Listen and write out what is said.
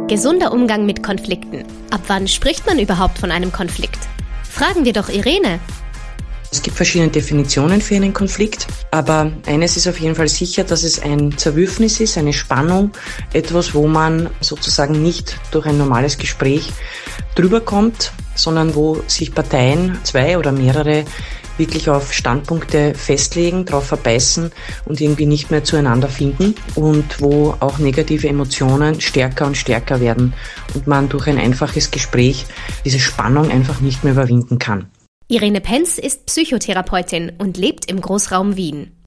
Gesunder Umgang mit Konflikten. Ab wann spricht man überhaupt von einem Konflikt? Fragen wir doch Irene. Es gibt verschiedene Definitionen für einen Konflikt, aber eines ist auf jeden Fall sicher, dass es ein Zerwürfnis ist, eine Spannung, etwas, wo man sozusagen nicht durch ein normales Gespräch drüber kommt, sondern wo sich Parteien, zwei oder mehrere, wirklich auf Standpunkte festlegen, drauf verbeißen und irgendwie nicht mehr zueinander finden und wo auch negative Emotionen stärker und stärker werden und man durch ein einfaches Gespräch diese Spannung einfach nicht mehr überwinden kann. Irene Penz ist Psychotherapeutin und lebt im Großraum Wien.